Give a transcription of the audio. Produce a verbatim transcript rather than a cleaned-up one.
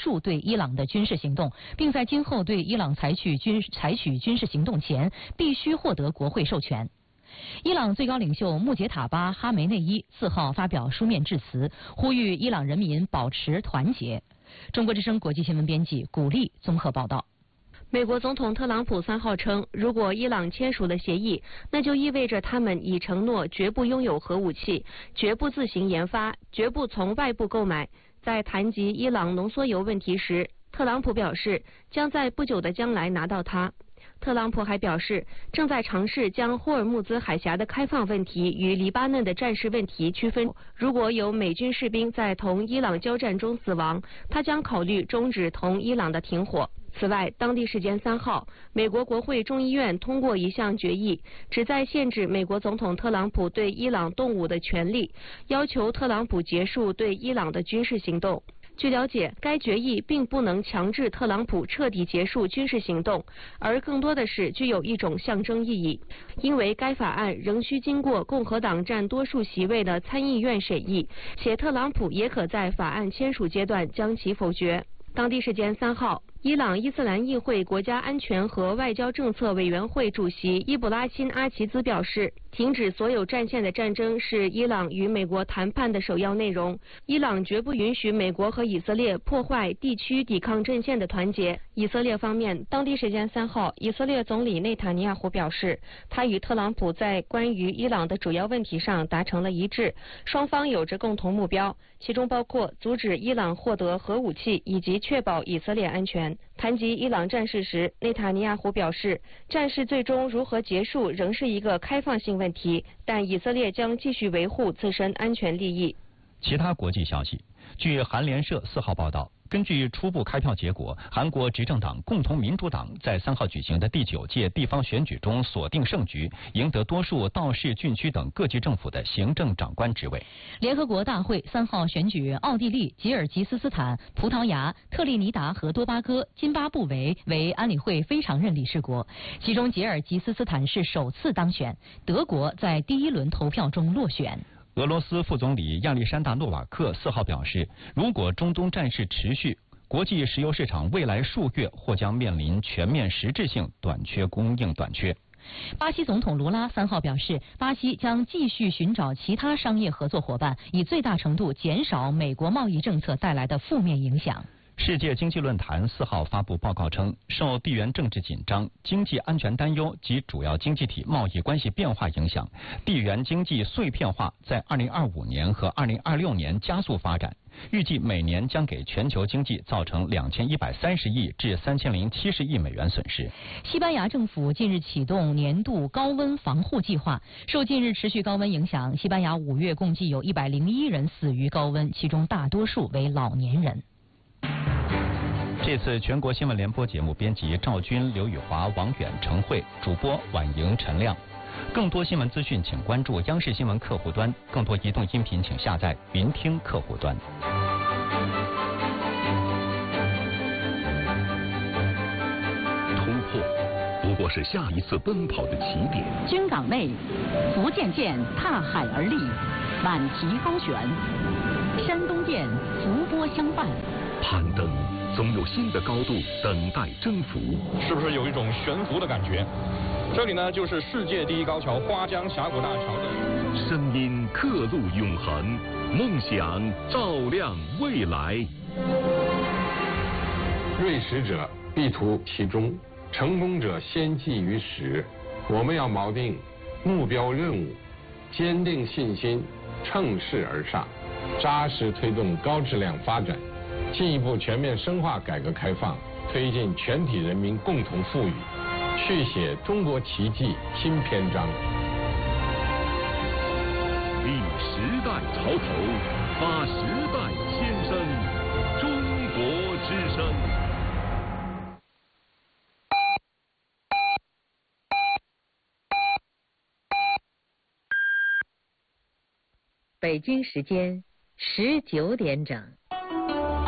束对伊朗的军事行动，并在今后对伊朗采取军采取军事行动前，必须获得国会授权。伊朗最高领袖穆杰塔巴·哈梅内伊四号发表书面致辞，呼吁伊朗人民保持团结。中国之声国际新闻编辑古丽综合报道。 美国总统特朗普三号称，如果伊朗签署了协议，那就意味着他们已承诺绝不拥有核武器，绝不自行研发，绝不从外部购买。在谈及伊朗浓缩铀问题时，特朗普表示将在不久的将来拿到它。特朗普还表示，正在尝试将霍尔木兹海峡的开放问题与黎巴嫩的战事问题区分。如果有美军士兵在同伊朗交战中死亡，他将考虑终止同伊朗的停火。此外，当地时间三号，美国国会众议院通过一项决议，旨在限制美国总统特朗普对伊朗动武的权利，要求特朗普结束对伊朗的军事行动。据了解，该决议并不能强制特朗普彻底结束军事行动，而更多的是具有一种象征意义，因为该法案仍需经过共和党占多数席位的参议院审议，且特朗普也可在法案签署阶段将其否决。当地时间三号，伊朗伊斯兰议会国家安全和外交政策委员会主席伊布拉辛·阿齐兹表示，停止所有战线的战争是伊朗与美国谈判的首要内容。伊朗绝不允许美国和以色列破坏地区抵抗阵线的团结。以色列方面，当地时间三号，以色列总理内塔尼亚胡表示，他与特朗普在关于伊朗的主要问题上达成了一致，双方有着共同目标，其中包括阻止伊朗获得核武器以及确保以色列安全。谈及伊朗战事时，内塔尼亚胡表示，战事最终如何结束仍是一个开放性问题，但以色列将继续维护自身安全利益。 其他国际消息，据韩联社四号报道，根据初步开票结果，韩国执政党共同民主党在三号举行的第九届地方选举中锁定胜局，赢得多数道市郡区等各级政府的行政长官职位。 联合国大会三号选举奥地利、吉尔吉斯斯坦、葡萄牙、特立尼达和多巴哥、津巴布韦为安理会非常任理事国，其中吉尔吉斯斯坦是首次当选，德国在第一轮投票中落选。 俄罗斯副总理亚历山大·诺瓦克四号表示，如果中东战事持续，国际石油市场未来数月或将面临全面实质性短缺供应短缺。 巴西总统卢拉三号表示，巴西将继续寻找其他商业合作伙伴，以最大程度减少美国贸易政策带来的负面影响。 世界经济论坛四号发布报告称，受地缘政治紧张、经济安全担忧及主要经济体贸易关系变化影响，地缘经济碎片化在二零二五年和二零二六年加速发展，预计每年将给全球经济造成两千一百三十亿至三千零七十亿美元损失。 西班牙政府近日启动年度高温防护计划，受近日持续高温影响，西班牙五月共计有一百零一人死于高温，其中大多数为老年人。 这次全国新闻联播节目编辑赵军、刘宇华、王远、程慧，主播婉莹、陈亮。更多新闻资讯请关注央视新闻客户端，更多移动音频请下载云听客户端。 突破不过是下一次奔跑的起点。 军港内，福建舰踏海而立，满旗高悬；山东舰浮波相伴。 攀登总有新的高度等待征服， 是不是有一种悬浮的感觉？这里呢，就是世界第一高桥花江峡谷大桥的。 声音刻录永恒，梦想照亮未来。 锐识者必图其中，成功者先记于始。我们要锚定目标任务，坚定信心，乘势而上，扎实推动高质量发展。进一步全面深化改革开放，推进全体人民共同富裕，续写中国奇迹新篇章。 立时代潮头，发时代先声，中国之声。 北京时间十九点整。